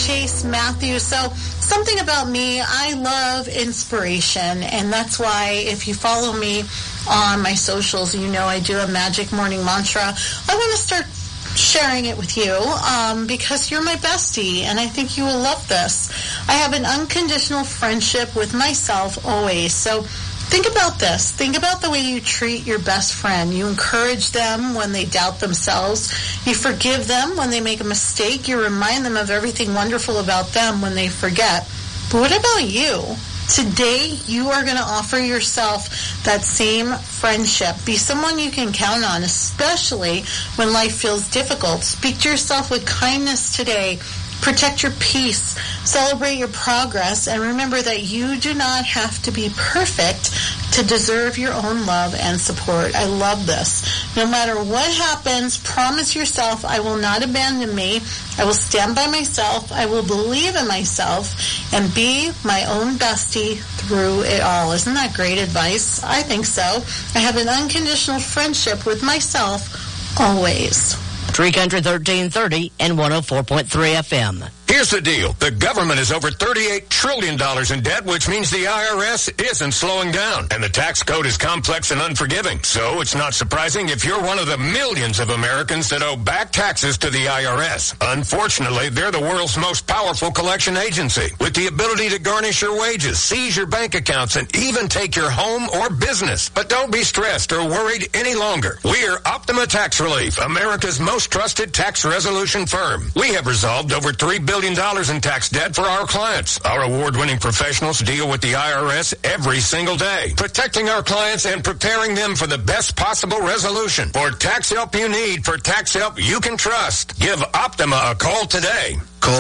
Chase Matthews. So something about me, I love inspiration, and that's why if you follow me on my socials, you know I do a magic morning mantra. I want to start sharing it with you because you're my bestie, and I think you will love this. I have an unconditional friendship with myself always. So think about this. Think about the way you treat your best friend. You encourage them when they doubt themselves. You forgive them when they make a mistake. You remind them of everything wonderful about them when they forget. But what about you? Today, you are going to offer yourself that same friendship. Be someone you can count on, especially when life feels difficult. Speak to yourself with kindness today. Protect your peace. Celebrate your progress. And remember that you do not have to be perfect to deserve your own love and support. I love this. No matter what happens, promise yourself, I will not abandon me. I will stand by myself. I will believe in myself and be my own bestie through it all. Isn't that great advice? I think so. I have an unconditional friendship with myself always. Tree Country 1330 and 104.3 FM. Here's the deal. The government is over $38 trillion in debt, which means the IRS isn't slowing down. And the tax code is complex and unforgiving. So it's not surprising if you're one of the millions of Americans that owe back taxes to the IRS. Unfortunately, they're the world's most powerful collection agency, with the ability to garnish your wages, seize your bank accounts, and even take your home or business. But don't be stressed or worried any longer. We're Optima Tax Relief, America's most trusted tax resolution firm. We have resolved over $3 billion in tax debt for our clients. Our award-winning professionals deal with the IRS every single day, protecting our clients and preparing them for the best possible resolution. For tax help you need, for tax help you can trust, give Optima a call today. Call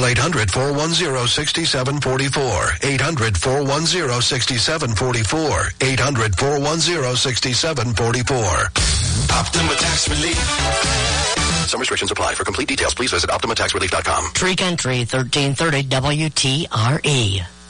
800-410-6744. 800-410-6744. 800-410-6744. Optima Tax Relief. Some restrictions apply. For complete details, please visit OptimaTaxRelief.com. Tree Country 1330 WTRE.